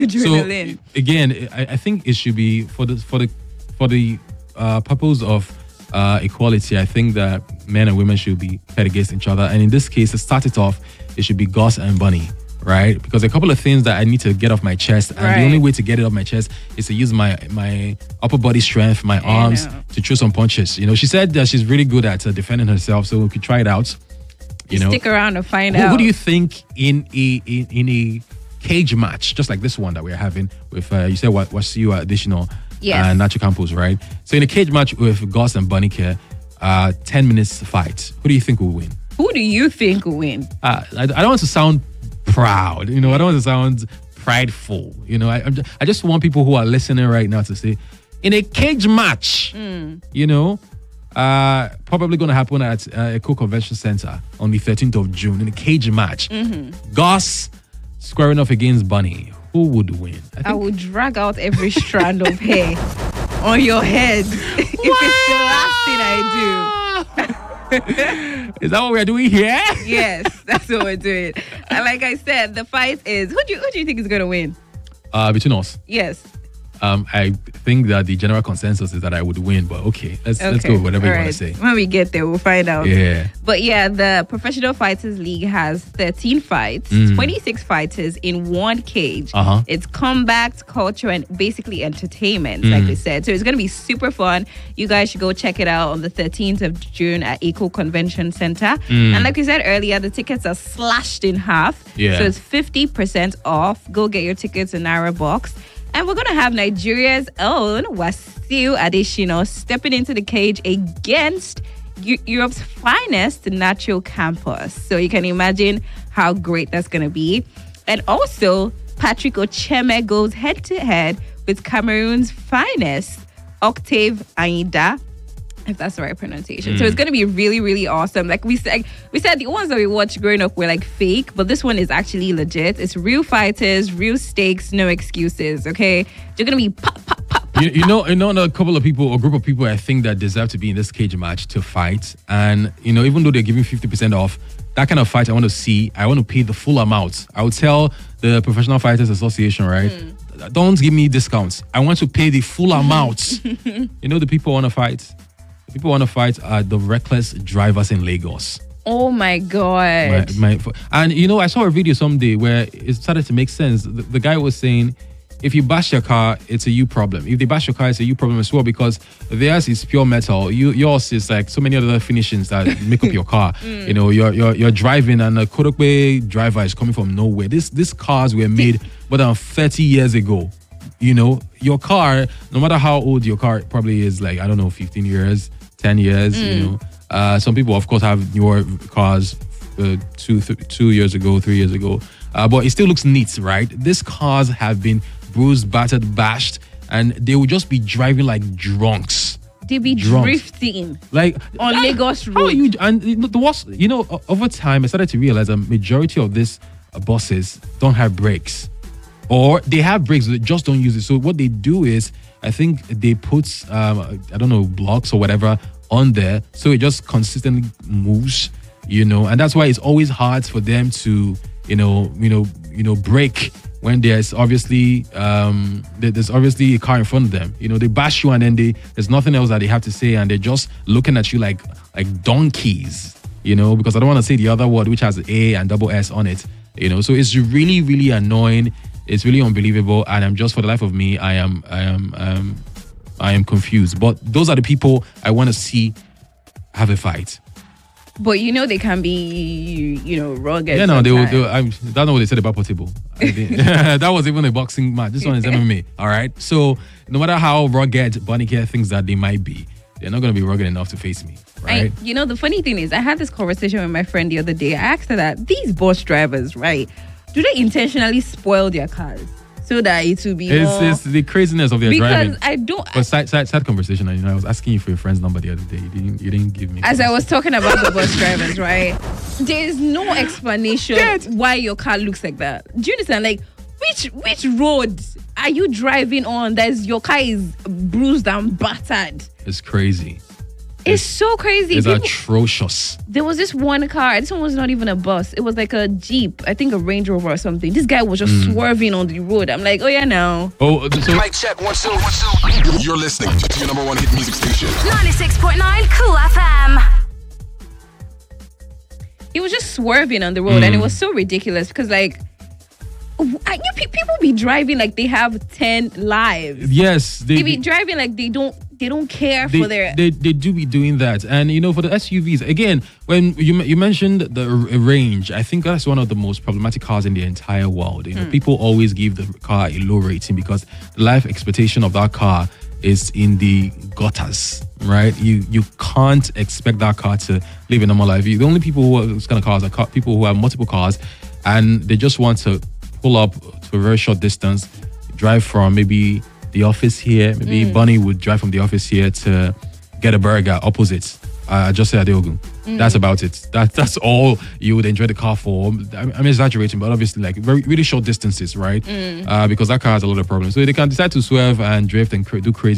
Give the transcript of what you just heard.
Adrenaline. So again, I think it should be for the purpose of equality. I think that men and women should be paired against each other. And in this case, to start it off, it should be Gus and Bunny, right? Because a couple of things that I need to get off my chest, and the only way to get it off my chest is to use my upper body strength, my arms to throw some punches. You know, she said that she's really good at defending herself, so we could try it out. You know, stick around and find out. Who do you think in a cage match, just like this one that we're having with you said what's you additional and Nacho Campos, right? So in a cage match with Gus and Bunny Care, 10 minutes fight. Who do you think will win? Who do you think will win? I don't want to sound proud, you know. I don't want to sound prideful, you know. I just want people who are listening right now to say, in a cage match, you know, probably going to happen at Echo Convention Center on the 13th of June in a cage match. Gus squaring off against Bunny. Who would win? I would drag out every strand of hair on your head if it's the last thing I do. Is that what we're doing here? Yes, that's what we're doing. And like I said, the fight is who do you think is going to win? Between us. Yes. I think that the general consensus is that I would win, but okay, let's go with whatever you want to say. When we get there, we'll find out. Yeah. But yeah, the Professional Fighters League has 13 fights, 26 fighters in one cage. It's combat, culture, and basically entertainment, like we said. So it's going to be super fun. You guys should go check it out on the 13th of June at Eco Convention Center. And like we said earlier, the tickets are slashed in half. Yeah. So it's 50% off. Go get your tickets in Naira Box. And we're going to have Nigeria's own Wasiu Adesina stepping into the cage against Europe's finest Nacho Campos. So you can imagine how great that's going to be. And also, Patrick Ocheme goes head-to-head with Cameroon's finest, Octave Aida, if that's the right pronunciation. So it's going to be really, really awesome. Like we said the ones that we watched growing up were like fake, but this one is actually legit. It's real fighters, real stakes, no excuses, okay? You're going to be pop, pop, pop, pop. You know, a couple of people, a group of people I think that deserve to be in this cage match to fight. And, you know, even though they're giving 50% off, that kind of fight I want to see, I want to pay the full amount. I would tell the Professional Fighters Association, right? Don't give me discounts. I want to pay the full amount. You know, the people want to fight. People want to fight the reckless drivers in Lagos. Oh my God. And you know, I saw a video someday where it started to make sense. The guy was saying, if you bash your car, it's a you problem. If they bash your car, it's a you problem as well, because theirs is pure metal. Yours is like so many other finishings that make up your car. You know, you're driving and a Kodokwe driver is coming from nowhere. These cars were made more than 30 years ago. You know, your car, no matter how old your car probably is, like, I don't know, 15 years, 10 years, you know. Some people, of course, have newer cars 2 years ago, 3 years ago. But it still looks neat, right? These cars have been bruised, battered, bashed, and they will just be driving like drunks. They be drifting like on Lagos Road. How are you? And the worst, you know, over time, I started to realize a majority of these buses don't have brakes. Or they have brakes, they just don't use it. So what they do is, I think they put, I don't know, blocks or whatever on there. So it just consistently moves, you know. And that's why it's always hard for them to, you know, brake when there's obviously a car in front of them. You know, they bash you and then there's nothing else that they have to say. And they're just looking at you like donkeys, you know, because I don't want to say the other word, which has A and double S on it, you know. So it's really, really annoying. It's really unbelievable, and I'm just, for the life of me, I am confused. But those are the people I want to see have a fight. But you know they can be, you know, rugged. Yeah, no, that's not what they said about Portable. That was even a boxing match. This one is MMA. All right. So no matter how rugged Bunny Care thinks that they might be, they're not going to be rugged enough to face me. Right. You know, the funny thing is, I had this conversation with my friend the other day. I asked her that these bus drivers, right? Do they intentionally spoil their cars so that it will be It's the craziness of their driving. Because I don't... But side conversation, you know, I was asking you for your friend's number the other day. You didn't give me... As I was talking about the bus drivers, right? There is no explanation why your car looks like that. Do you understand? Like, which road are you driving on that your car is bruised and battered? It's crazy. It's so crazy. It's People- atrocious. There was this one car. This one was not even a bus. It was like a Jeep. I think a Range Rover or something. This guy was just swerving on the road. I'm like, oh yeah, no. Oh, so Mic check, 1 2 1 2. You're listening to your number one hit music station. 96.9 Cool FM. He was just swerving on the road, and it was so ridiculous because, like, people be driving like they have 10 lives. yes, They be driving like they don't care for their. they do be doing that. And for the SUVs, again, when you mentioned the range, I think that's one of the most problematic cars in the entire world. People always give the car a low rating because the life expectation of that car is in the gutters, right? You can't expect that car to live a normal life. The only people who have this kind of cars are people who have multiple cars, and they just want to pull up to a very short distance, drive from maybe the office here. Maybe Bunny would drive from the office here to get a burger opposite. Just say Adeogun. That's about it. That's all you would enjoy the car for. I'm exaggerating, but obviously like really short distances, right? Because that car has a lot of problems. So they can decide to swerve and drift and do crazy